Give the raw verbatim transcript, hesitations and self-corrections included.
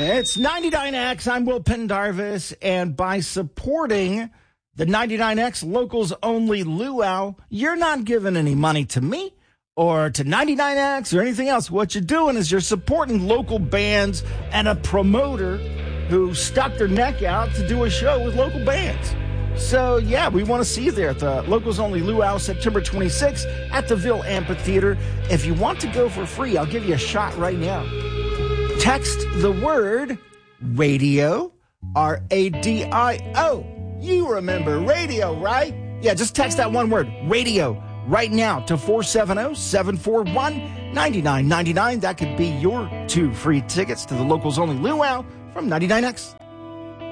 It's ninety-nine X. I'm Will Pendarvis, and by supporting the ninety-nine X Locals Only Luau, you're not giving any money to me or to ninety-nine X or anything else. What you're doing is you're supporting local bands and a promoter who stuck their neck out to do a show with local bands. So, yeah, we want to see you there at the Locals Only Luau, September twenty-sixth at the Ville Amphitheater. If you want to go for free, I'll give you a shot right now. Text the word radio, R A D I O. You remember radio, right? Yeah, just text that one word, radio, right now to four seven zero, seven four one, nine nine nine nine. That could be your two free tickets to the Locals Only Luau from ninety-nine X.